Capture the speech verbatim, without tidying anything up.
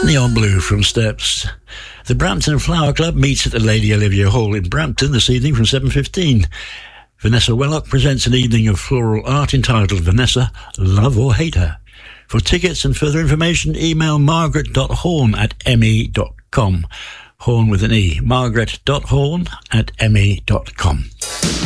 Neon Blue from Steps. The Brampton Flower Club meets at the Lady Olivia Hall in Brampton this evening from seven fifteen. Vanessa Wellock presents an evening of floral art entitled Vanessa, Love or Hate Her. For tickets and further information, email margaret dot horn at me dot com. Horn with an E. margaret dot horn at me dot com.